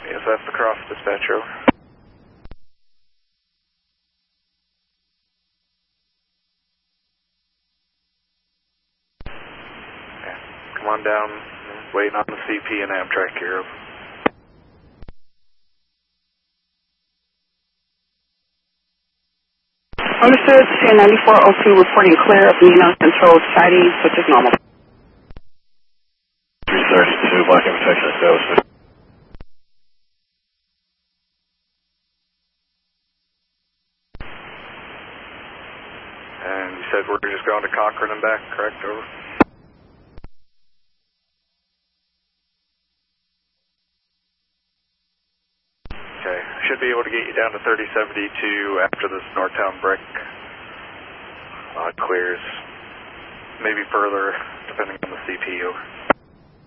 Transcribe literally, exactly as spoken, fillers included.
Yes, that's the cross dispatcher. Over. Okay. Come on down. Waiting on the C P and Amtrak here. Understood, C N ninety-four oh two reporting clear of Nina controlled sightings, which is normal. three thirty-two, Black Infection established. And you said we're just going to Cochran and back, correct? Over. Okay, should be able to get you down to thirty seventy-two after this Northtown brick uh, clears. Maybe further, depending on the C P U.